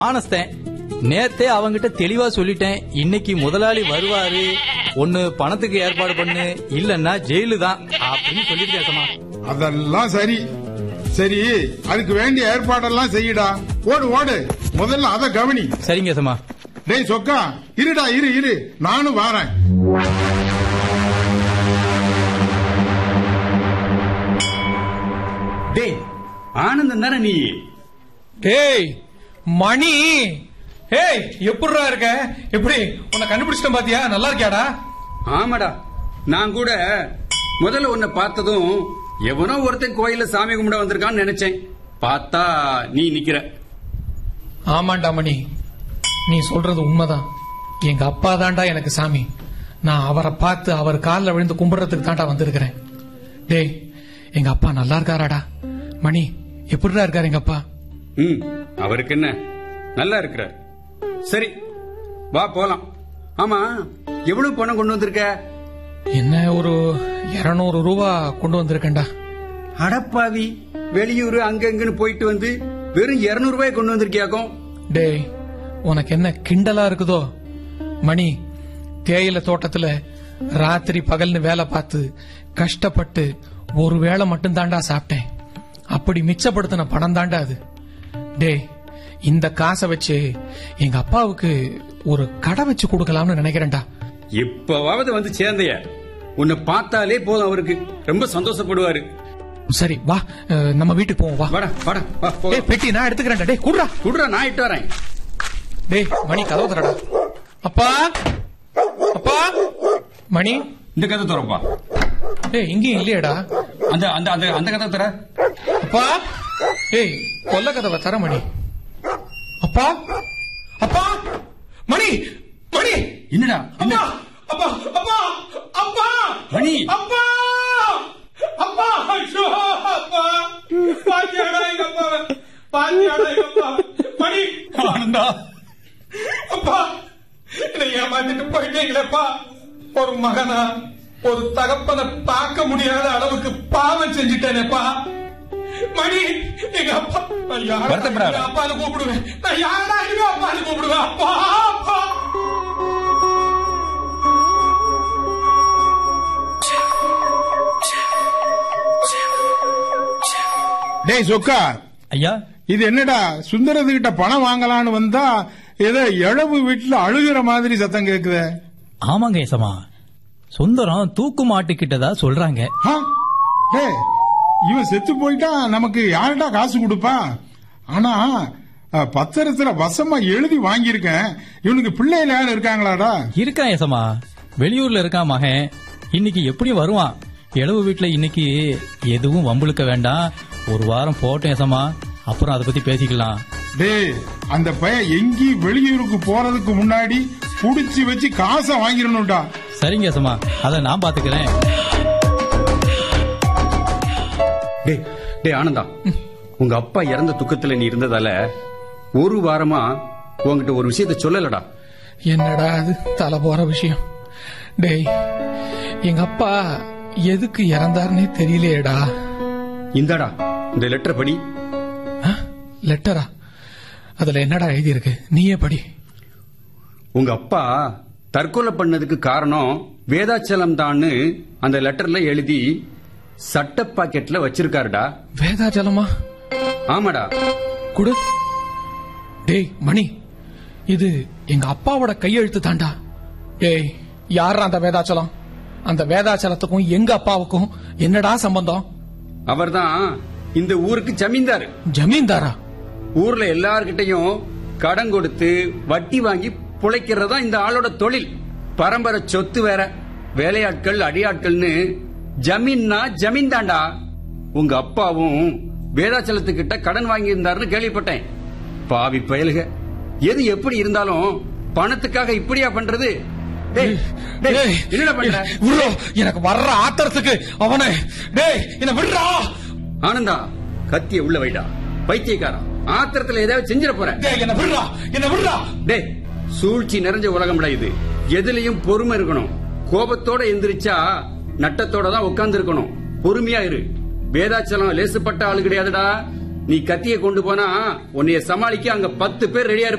ஆனஸ்தேன். நேத்தே அவங்கிட்ட தெளிவா சொல்லிட்டேன், இன்னைக்கு முதலாளி வருவாரு, ஒன்னு பணத்துக்கு ஏற்பாடு பண்ணு, இல்லன்னா ஜெயிலு தான் அப்படின்னு சொல்லிருக்கேன். அதெல்லாம் சரி சரி, அதுக்கு வேண்டிய ஏற்பாடெல்லாம் செய்யடா. ஓடு ஓடு, முதல்ல அத கவனி. சரிங்க சமா. டேய் சொக்கா, இருடா, இரு நானும் வாரேன். டேய் ஆனந்தம் தானே நீ? டேய் மணி, ஏய் எப்படிடா இருக்க? எப்படி உன்னை கண்டுபிடிச்சிட்டேன் பாத்தியா? நல்லா இருக்கியாடா? ஆமாடா, நான் கூட முதல்ல உன்னை பார்த்ததும் எவனோ ஒருத்தன் கோயில சாமி கும்பிட வந்திருக்கான்னு நினைச்சேன். பார்த்தா நீ நிக்கிற. ஆமாண்டா மணி, நீ சொல்றது உண்மைதான். எங்க அப்பா தாண்டா எனக்கு சாமி. நான் அவரை பார்த்து அவர் காலில் விழுந்து கும்பிடுறதுக்கு தாண்டா வந்திருக்கிறேன். டேய், எங்க அப்பா நல்லா இருக்காராடா? மணி, எப்படிடா இருக்காரு எங்க அப்பா? அவருக்கு என்ன, நல்லா இருக்கிறார். சரி வா போலாம். ஆமா, எவ்வளவு பணம் கொண்டு வந்திருக்க? என்ன, ஒரு 200 ரூபா கொண்டு வந்திருக்கேன்டா. அடப்பாவி, வெளியூர் அங்கன்னு போயிட்டு வந்து வெறும் 200 ரூபாய் கொண்டு வந்திருக்கியாக்கும். டேய், உனக்கு என்ன கிண்டலா இருக்குதோ? மணி, தேயில தோட்டத்துல ராத்திரி பகல்னு வேலை பார்த்து கஷ்டப்பட்டு ஒரு வேளை மட்டும் தாண்டா சாப்பிட்டேன். அப்படி மிச்சப்படுத்தின பணம் தாண்டா அது. டேய், இந்த காசை வச்சு எங்க அப்பாவுக்கு ஒரு கடை வச்சு கொடுக்கலாம்னு நினைக்கிறேன்டா. இப்பவாவது வந்து சேர்ந்தைய, உன்னை பார்த்தாலே போதும், அவருக்கு ரொம்ப சந்தோஷப்படுவாரு. சரி வா, நம்ம வீட்டுக்கு போவோம். வா வாடா வாடா வா. பெட்டி நான் எடுத்துக்கிறேன்டா. டேய் குடுறா, நான் இட்டு வரேன். டேய் மணி, கதவு தரடா. அப்பா, அப்பா, மணி, இந்த கதை தரப்பா. டேய் இங்கேயும் இல்லையடா. அந்த அந்த அந்த அந்த கதை தர. அப்பா, ஏய் கொல்ல கதவை தர மணி. அப்பா, அப்பா, மணி, மணி, என்னடா? அப்பா, அப்பா, அப்பா, அப்பா, மணி, அப்பா, அப்பா, ஐயோ, அப்பா, பாத்தியாடா எங்க அப்பா, பாத்தியாடா எங்க அப்பா, மணி, ஆனந்தா, அப்பா, என்னை ஏமாத்திட்டு போயிட்டீங்களேப்பா. ஒரு மகனா, ஒரு தகப்பனை பார்க்க முடியாத அளவுக்கு பாவம் செஞ்சுட்டேனேப்பா. மணி, எங்க அப்பா, நான் யாரை அப்பான்னு கூப்பிடுவேன்? நான் யாரா அப்பான்னு கூப்பிடுவேன்? அப்பா, அப்பா. டேய் சொக்கா, ஐயா, இது என்னடா? சுந்தரத்துக்கிட்ட பணம் வாங்கலான்னு வந்தா ஏதோ இழவு வீட்டுல அழுகிற மாதிரி சத்தம் கேக்குதே. ஆமாங்க ஏசமா, சுந்தரம் தூக்கு மாட்டிக்கிட்டதா சொல்றாங்க. இவன் செத்து போயிட்டா நமக்கு யார்டா காசு கொடுப்பா? ஆனா பத்திரத்துல வசமா எழுதி வாங்கியிருக்கேன். இவனுக்கு பிள்ளைல யாரும் இருக்காங்களாடா? இருக்கான் ஏசமா, வெளியூர்ல இருக்கான் மகன். இன்னைக்கு எப்படி வருவான்? இளவு வீட்டுல இன்னைக்கு எதுவும் வம்புழுக்க வேண்டாம், ஒரு வாரம் போட்டோம் ஏசமா, அப்புறம் அதை பத்தி பேசிக்கலாம். டேய், அந்த பையன் எங்கேயும் வெளியூருக்கு போறதுக்கு முன்னாடி புடிச்சு வச்சு காசை வாங்கிடணும்டா. சரிங்க ஏசமா, அதை நான் பாத்துக்கிறேன். டேய் ஆனந்தா, உங்க அப்பா இறந்த துக்கத்துல நீ இருந்ததால ஒரு வாரமா உங்ககிட்ட ஒரு விஷயத்த சொல்லலடா. என்னடா அது தலை போற விஷயம்? டேய், எங்க அப்பா எதுக்கு இறந்தாருன்னே தெரியலையேடா. இந்தாடா இந்த லெட்டர் படி. லெட்டரா? அதுல என்னடா எழுதி இருக்கு? நீயே படி. உங்க அப்பா தற்கொலை பண்ணதுக்கு காரணம் வேதாச்சலம் தான் அந்த லெட்டர்ல எழுதி சட்ட பாக்கெட்ல வச்சிருக்காருடா. வேதாச்சலமா? ஆமாடா. குடு. டேய் மணி, இது எங்க அப்பாவோட கையெழுத்து தாண்டா. டேய், யாரா அந்த வேதாச்சலம்? அந்த வேதாச்சலத்துக்கும் எங்க அப்பாவுக்கும் என்னடா சம்பந்தம்? அவர்தான் இந்த ஊருக்கு ஜமீன்தார். ஜமீன்தாரா? ஊர்ல எல்லார்கிட்டையும் கடன் கொடுத்து வட்டி வாங்கி பிழைக்கிறதா இந்த ஆளோட தொழில். பரம்பரை சொத்து வேற, வேலையாட்கள் அடியாட்கள்னு ஜமீன்னா ஜமீன் தாண்டா. உங்க அப்பாவும் வேதாச்சலத்துக்கிட்ட கடன் வாங்கி இருந்தாருன்னு கேள்விப்பட்டேன். பாவி பயலுக, எது எப்படி இருந்தாலும் பணத்துக்காக இப்படியா பண்றது? என்ன பண்ற? எனக்கு வர்ற ஆத்திரத்துக்கு அவனை. டேய், என்ன விடுறா. ஆனந்தா, கத்திய உள்ள வைடா. பைத்தியக்காரா, ஆத்திரத்துல ஏதாவது செஞ்சிட போற. என்ன விடுறா, என்ன விடுறா. டேய், சூழ்ச்சி நிறைஞ்ச உலகம்டா இது. எதுலயும் பொறுமை இருக்கணும். கோபத்தோட எந்திரிச்சா நட்டத்தோட தான் உட்கார்ந்து இருக்கணும். பொறுமையா இரு. வேதாச்சலம் லேசுப்பட்ட ஆளு கிடையாதுடா. நீ கத்திய கொண்டு போனா உன்னைய சமாளிக்க அங்க 10 பேர் ரெடியா